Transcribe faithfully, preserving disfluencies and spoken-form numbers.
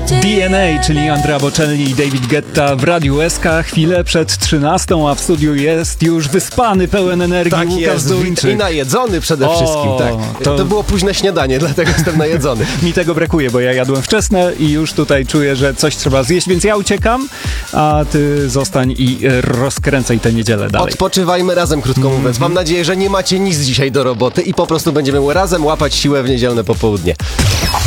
D N A, czyli Andrea Bocelli i David Guetta w Radiu S K. Chwilę przed trzynastą, a w studiu jest już wyspany, pełen energii tak Łukasz jest, Duńczyk. I najedzony przede o, wszystkim, tak. To... to było późne śniadanie, dlatego jestem najedzony. Mi tego brakuje, bo ja jadłem wczesne i już tutaj czuję, że coś trzeba zjeść, więc ja uciekam, a ty zostań i rozkręcaj tę niedzielę dalej. Odpoczywajmy razem, krótko mm-hmm. mówiąc. Mam nadzieję, że nie macie nic dzisiaj do roboty i po prostu będziemy razem łapać siłę w niedzielne popołudnie.